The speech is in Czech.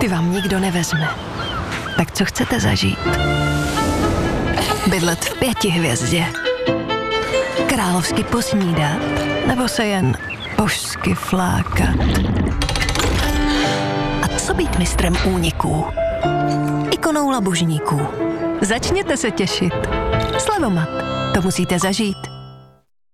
ty vám nikdo nevezme. Tak co chcete zažít? Bydlet v 5 hvězdě? Královsky posnídat? Nebo se jen božsky flákat? A co být mistrem úniků? Ikonou labužníků. Začněte se těšit. Slevomat. To musíte zažít.